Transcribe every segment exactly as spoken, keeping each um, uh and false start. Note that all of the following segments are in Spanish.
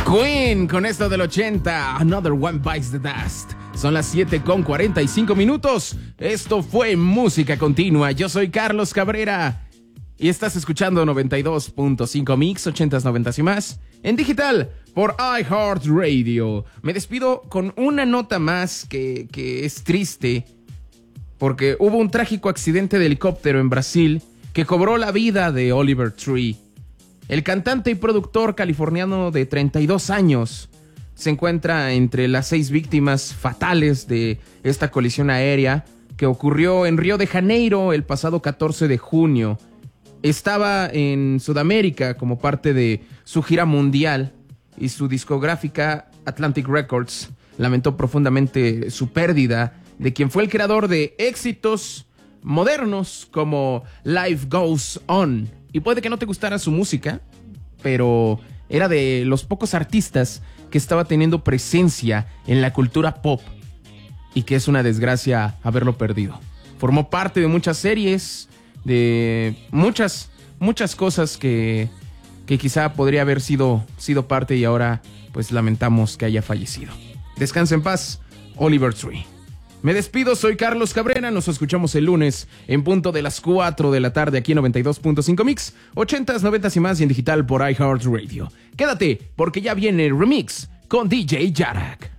Queen con esto del ochenta, Another One Bites the Dust. Son las siete con cuarenta y cinco minutos. Esto fue Música Continua. Yo soy Carlos Cabrera y estás escuchando noventa y dos punto cinco Mix, ochentas, noventas y más, en digital por iHeartRadio. Me despido con una nota más que, que es triste, porque hubo un trágico accidente de helicóptero en Brasil que cobró la vida de Oliver Tree. El cantante y productor californiano de treinta y dos años se encuentra entre las seis víctimas fatales de esta colisión aérea que ocurrió en Río de Janeiro el pasado catorce de junio. Estaba en Sudamérica como parte de su gira mundial y su discográfica Atlantic Records lamentó profundamente su pérdida de quien fue el creador de éxitos modernos como Life Goes On. Y puede que no te gustara su música, pero era de los pocos artistas que estaba teniendo presencia en la cultura pop y que es una desgracia haberlo perdido. Formó parte de muchas series, de muchas, muchas cosas que, que quizá podría haber sido, sido parte y ahora pues lamentamos que haya fallecido. Descansa en paz, Oliver Tree. Me despido, soy Carlos Cabrera, nos escuchamos el lunes en punto de las cuatro de la tarde aquí en noventa y dos punto cinco Mix, ochentas, noventas y más y en digital por iHeartRadio. Quédate porque ya viene el remix con D J Yarak.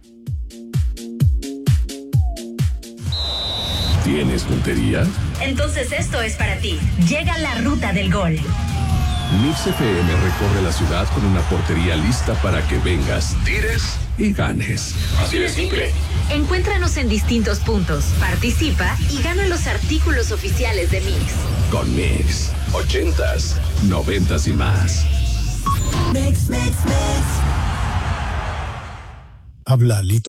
¿Tienes puntería? Entonces esto es para ti. Llega la ruta del gol. Mix F M recorre la ciudad con una portería lista para que vengas, tires y ganes. Así de simple. Encuéntranos en distintos puntos, participa y gana los artículos oficiales de Mix. Con Mix, ochentas, noventas y más. Mix, mix, mix. Habla Lito.